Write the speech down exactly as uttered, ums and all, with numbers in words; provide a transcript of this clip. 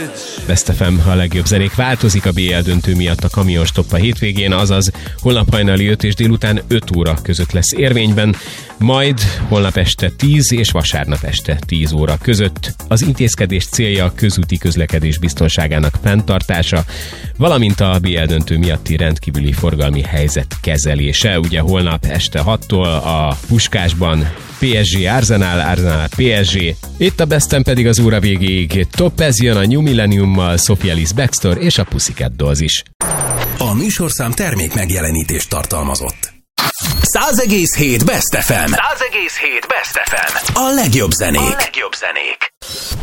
Best ef em, a legjobb zenék. Változik a bé el döntő miatt a kamionstopp a hétvégén, azaz holnap hajnali öt és délután öt óra között lesz érvényben, majd holnap este tíz és vasárnap este tíz óra között. Az intézkedés célja a közúti közlekedés biztonságának fenntartása, valamint a bé el döntő miatti rendkívüli forgalmi helyzet kezelése. Ugye holnap este hattól a Puskásban pé es gé Arsenal, Arsenal pé es gé. Itt a Besten pedig az óra végéig Topaz jön a New Millenniummal, Sophie Ellis Bextor és a Pussycat Dolls is. A műsorszám termék megjelenítést tartalmazott. száz egész hét Best ef em. száz egész hét Best ef em. A legjobb zenék. A legjobb zenék.